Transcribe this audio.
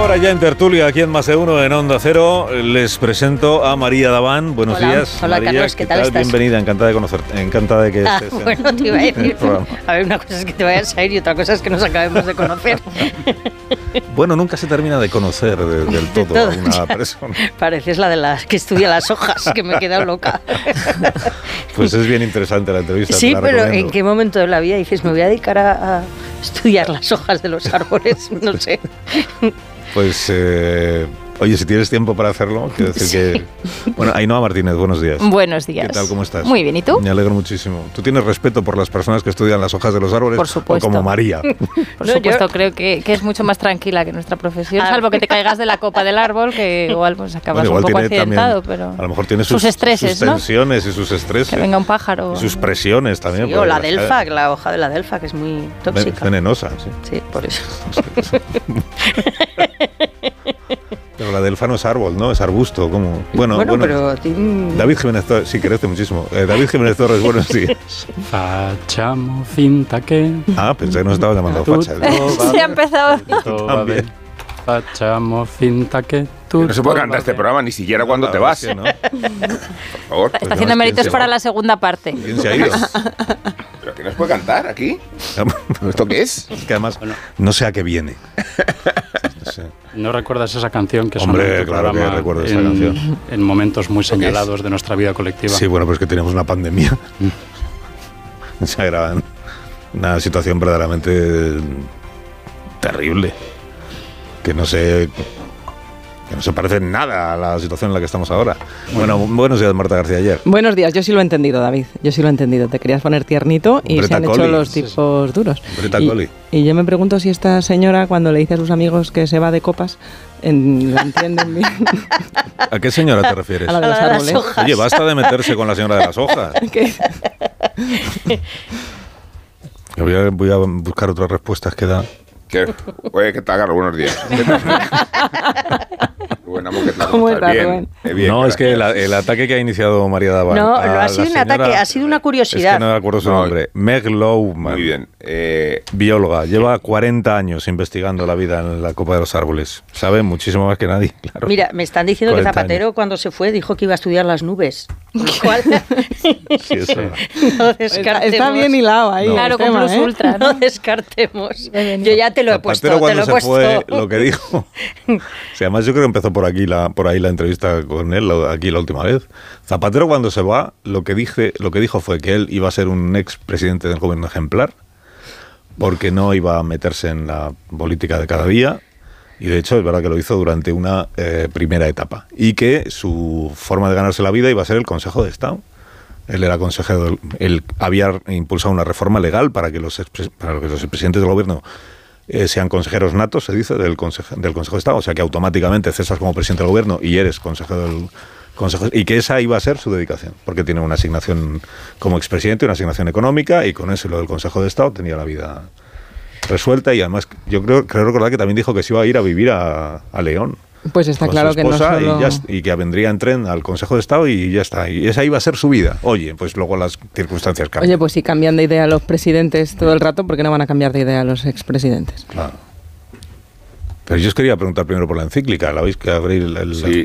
Ahora ya en tertulia, aquí en Más de Uno, en Onda Cero, les presento a María Daván. Buenos días. Hola, María, Carlos, ¿qué tal estás? Bienvenida, encantada de conocerte, encantada de que estés bueno, te iba a decir, programa. a ver, una cosa es que te vayas a ir y otra cosa es que nos acabemos de conocer. Bueno, nunca se termina de conocer del todo a una persona. Pareces la de las que estudia las hojas, que me he quedado loca. Pues es bien interesante la entrevista. Sí, pero recomiendo. ¿en qué momento de la vida dices, me voy a dedicar a estudiar las hojas de los árboles? No sé. Pues, oye, si tienes tiempo para hacerlo, quiero decir que... Bueno, Ainhoa Martínez, buenos días. Buenos días. ¿Qué tal, cómo estás? Muy bien, ¿y tú? Me alegro muchísimo. ¿Tú tienes respeto por las personas que estudian las hojas de los árboles? Por supuesto. ¿O como María? Por supuesto, creo que es mucho más tranquila que nuestra profesión, salvo que te caigas de la copa del árbol, que igual pues acabas Bueno, igual un poco tiene accidentado, también, pero... a lo mejor tiene sus estreses, sus ¿no? tensiones y sus estreses. Que venga un pájaro. Y sus presiones también. Sí, o la delfa, la hoja de la delfa, que es muy tóxica. Venenosa, sí. Sí, por eso. Pero la delfa no es árbol, ¿no? Es arbusto, ¿cómo? Bueno, pero... David Jiménez Torres, sí, crece muchísimo. David Jiménez Torres, buenos días. Facciamo finta che... Ah, pensé que nos estaba llamando facha. Se ha empezado. También. Facciamo finta che... No se puede cantar este programa ni siquiera cuando te vas. ¿No? Por favor. Está haciendo méritos para la segunda parte. ¿Quién se ha ido? ¿Pero que no se puede cantar aquí? ¿Esto qué es? Es que además no sé a qué viene. No sé. ¿No recuerdas esa canción que Hombre, sonó en tu claro que programa recuerdo esa canción. en momentos muy señalados de nuestra vida colectiva? Sí, bueno, pero es que teníamos una pandemia. O sea, era una situación verdaderamente terrible. Que no se parece en nada a la situación en la que estamos ahora. Bueno, buenos días, Marta García Ayer. Buenos días, yo sí lo he entendido, David. Yo sí lo he entendido. Te querías poner tiernito y Breta se han Coli. hecho los tipos duros. Breta Coli. Y yo me pregunto si esta señora, cuando le dice a sus amigos que se va de copas, la entienden bien. ¿A qué señora te refieres? A la de los A la de las árboles. hojas. Oye, basta de meterse con la señora de las hojas. ¿Qué? Yo voy a buscar otras respuestas que da. Oye, ¿qué tal, Carlos? Buenos días. ¿Qué tal? Buena, ¿qué tal? ¿Cómo estás, Bien, Rubén? bien, No, es que gracias. el ataque que ha iniciado María Daván. No, a no ha sido la un señora- ataque, ha sido una curiosidad. Es que no me acuerdo su No, nombre. Meg Lowman. Muy bien. Bióloga, lleva 40 años investigando la vida en la copa de los árboles. Sabe muchísimo más que nadie, claro. Mira, me están diciendo que 40 Zapatero años. cuando se fue dijo que iba a estudiar las nubes. Con lo cual, Sí, eso. no descartemos. Está bien hilado ahí. No. Claro, el con tema, Plus ¿eh? Ultra, No ¿no? descartemos. Yo ya te lo he puesto, Zapatero te lo cuando he se puesto. fue, lo que dijo. Sí, además yo creo que empezó por ahí la entrevista con él, aquí la última vez. Zapatero cuando se va, lo que dijo fue que él iba a ser un expresidente del gobierno ejemplar, porque no iba a meterse en la política de cada día. Y de hecho es verdad que lo hizo durante una primera etapa. Y que su forma de ganarse la vida iba a ser el Consejo de Estado. Él era consejero, él había impulsado una reforma legal para que los expresidentes del gobierno sean consejeros natos, se dice, del Consejo de Estado. O sea que automáticamente cesas como presidente del gobierno y eres consejero del Consejo. Y que esa iba a ser su dedicación, porque tiene una asignación como expresidente, una asignación económica, y con eso lo del Consejo de Estado tenía la vida resuelta. Y además yo creo recordar que también dijo que se iba a ir a vivir a León Pues está con claro su que no esposa solo... y que vendría en tren al Consejo de Estado y ya está. Y esa iba a ser su vida. Oye, pues luego las circunstancias cambian. Oye, pues si cambian de idea los presidentes todo el rato, ¿por qué no van a cambiar de idea los expresidentes? Claro. Pero yo os quería preguntar primero por la encíclica. ¿La veis que abrir Sí,